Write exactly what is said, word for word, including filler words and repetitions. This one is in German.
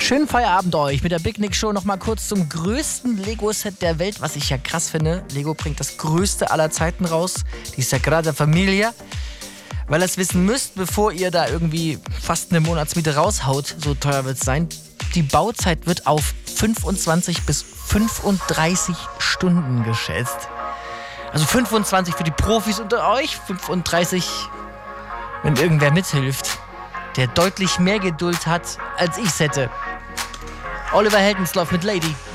Schönen Feierabend euch mit der Big Nick Show. Nochmal kurz zum größten Lego-Set der Welt, was ich ja krass finde. Lego bringt das größte aller Zeiten raus, die Sagrada Familia. Weil ihr es wissen müsst, bevor ihr da irgendwie fast eine Monatsmiete raushaut, so teuer wird es sein. Die Bauzeit wird auf fünfundzwanzig bis fünfunddreißig Stunden geschätzt. Also fünfundzwanzig für die Profis unter euch, fünfunddreißig, wenn irgendwer mithilft, der deutlich mehr Geduld hat, als ich's hätte. Oliver Heldensloff mit Lady.